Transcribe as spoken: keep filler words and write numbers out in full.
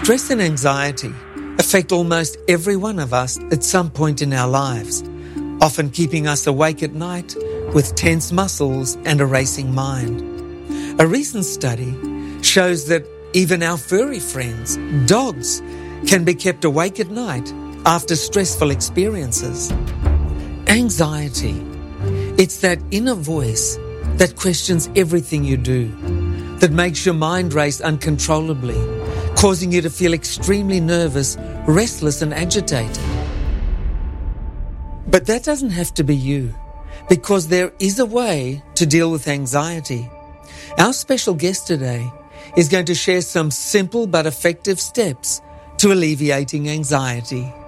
Stress and anxiety affect almost every one of us at some point in our lives, often keeping us awake at night with tense muscles and a racing mind. A recent study shows that even our furry friends, dogs, can be kept awake at night after stressful experiences. Anxiety. It's that inner voice that questions everything you do, that makes your mind race uncontrollably, causing you to feel extremely nervous, restless and agitated. But that doesn't have to be you, because there is a way to deal with anxiety. Our special guest today is going to share some simple but effective steps to alleviating anxiety.